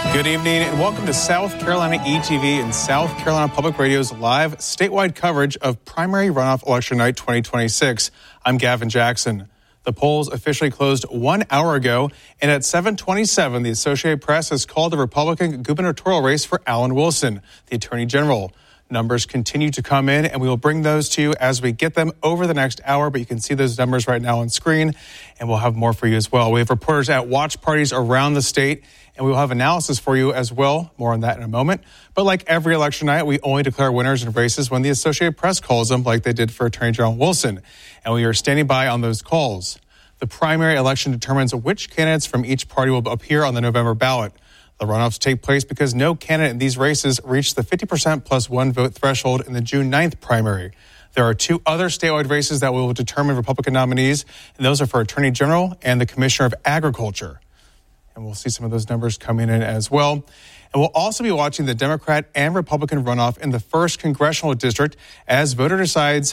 Good evening and welcome to South Carolina ETV and South Carolina Public Radio's live statewide coverage of primary runoff election night 2026. I'm Gavin Jackson. The polls officially closed 1 hour ago, and at 7:27, the Associated Press has called the Republican gubernatorial race for Alan Wilson, the Attorney General. Numbers continue to come in, and we will bring those to you as we get them over the next hour, but you can see those numbers right now on screen, and we'll have more for you as well. We have reporters at watch parties around the state, and we will have analysis for you as well. More on that in a moment. But like every election night, we only declare winners in races when the Associated Press calls them, like they did for Attorney General Wilson, and we are standing by on those calls. The primary election determines which candidates from each party will appear on the November ballot. The runoffs take place because no candidate in these races reached the 50% plus one vote threshold in the June 9th primary. There are two other statewide races that will determine Republican nominees, and those are for Attorney General and the Commissioner of Agriculture. And we'll see some of those numbers coming in as well. And we'll also be watching the Democrat and Republican runoff in the 1st Congressional District as voters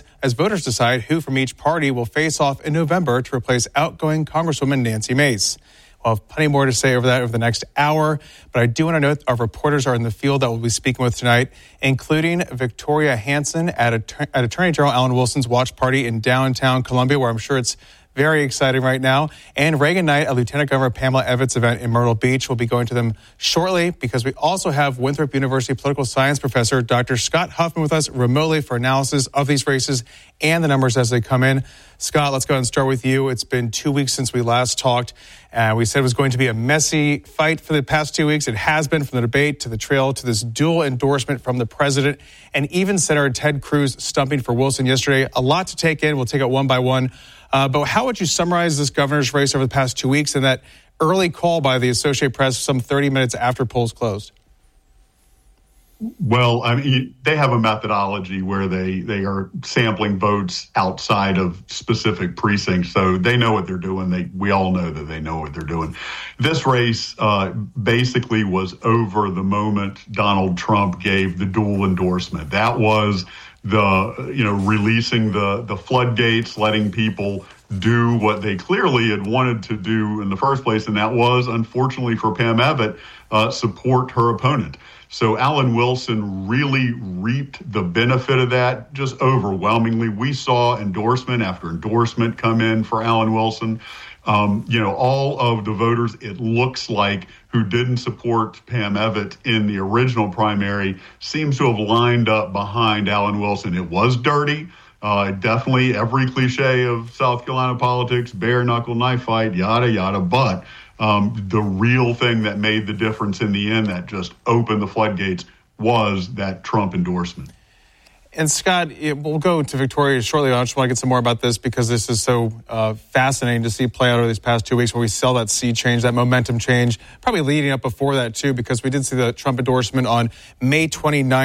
decide who from each party will face off in November to replace outgoing Congresswoman Nancy Mace. We'll have plenty more to say over that over the next hour, but I do want to note our reporters are in the field that we'll be speaking with tonight, including Victoria Hanson at Attorney General Alan Wilson's watch party in downtown Columbia, where I'm sure it's very exciting right now. And Reagan Knight at Lieutenant Governor Pamela Evans' event in Myrtle Beach. We'll be going to them shortly because we also have Winthrop University political science professor Dr. Scott Huffman with us remotely for analysis of these races and the numbers as they come in. Scott, let's go ahead and start with you. It's been 2 weeks since we last talked. We said it was going to be a messy fight for the past 2 weeks. It has been, from the debate to the trail to this dual endorsement from the president and even Senator Ted Cruz stumping for Wilson yesterday. A lot to take in. We'll take it one by one. But how would you summarize this governor's race over the past 2 weeks and that early call by the Associated Press some 30 minutes after polls closed? Well, I mean, they have a methodology where they are sampling votes outside of specific precincts, so they know what they're doing. We all know that they know what they're doing. This race basically was over the moment Donald Trump gave the dual endorsement. That was releasing the floodgates, letting people do what they clearly had wanted to do in the first place, and that was, unfortunately for Pam Abbott, support her opponent. So Alan Wilson really reaped the benefit of that just overwhelmingly. We saw endorsement after endorsement come in for Alan Wilson. All of the voters, it looks like, who didn't support Pam Abbott in the original primary seems to have lined up behind Alan Wilson. It was dirty. Definitely every cliche of South Carolina politics, bare knuckle knife fight, yada, yada. But the real thing that made the difference in the end, that just opened the floodgates, was that Trump endorsement. And Scott, we'll go to Victoria shortly. I just want to get some more about this because this is so fascinating to see play out over these past 2 weeks where we saw that sea change, that momentum change, probably leading up before that too, because we did see the Trump endorsement on May 29th.